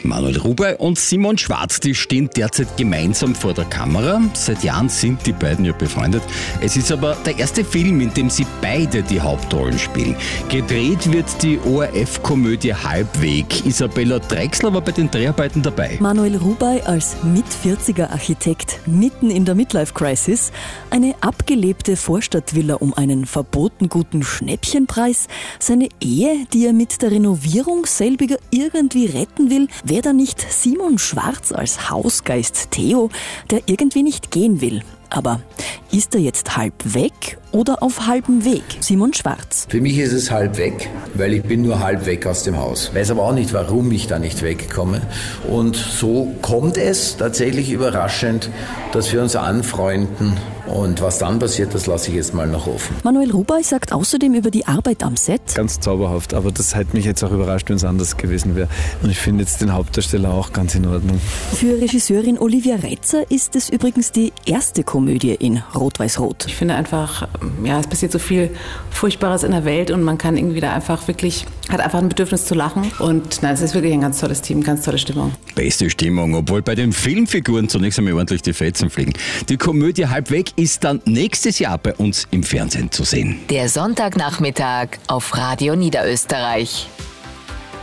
Manuel Rubey und Simon Schwarz, die stehen derzeit gemeinsam vor der Kamera. Seit Jahren sind die beiden ja befreundet. Es ist aber der erste Film, in dem sie beide die Hauptrollen spielen. Gedreht wird die ORF-Komödie Halbweg. Isabella Drechsler war bei den Dreharbeiten dabei. Manuel Rubey als Mit-40er-Architekt mitten in der Midlife-Crisis, eine abgelebte Vorstadtvilla um einen verboten guten Schnäppchenpreis, seine Ehe, die er mit der Renovierung selbiger irgendwie retten will, wäre da nicht Simon Schwarz als Hausgeist Theo, der irgendwie nicht gehen will. Aber ist er jetzt halb weg oder auf halbem Weg? Simon Schwarz. Für mich ist es halb weg, weil ich bin nur halb weg aus dem Haus. Weiß aber auch nicht, warum ich da nicht wegkomme. Und so kommt es tatsächlich überraschend, dass wir uns anfreunden. Und was dann passiert, das lasse ich jetzt mal noch offen. Manuel Rubey sagt außerdem über die Arbeit am Set: Ganz zauberhaft, aber das hätte mich jetzt auch überrascht, wenn es anders gewesen wäre. Und ich finde jetzt den Hauptdarsteller auch ganz in Ordnung. Für Regisseurin Olivia Retzer ist es übrigens die erste Komödie in Rot-Weiß-Rot. Ich finde einfach, es passiert so viel Furchtbares in der Welt und man kann irgendwie da einfach wirklich, hat einfach ein Bedürfnis zu lachen. Und nein, es ist wirklich ein ganz tolles Team, ganz tolle Stimmung. Beste Stimmung, obwohl bei den Filmfiguren zunächst einmal ordentlich die Fetzen fliegen. Die Komödie Halbweg ist dann nächstes Jahr bei uns im Fernsehen zu sehen. Der Sonntagnachmittag auf Radio Niederösterreich.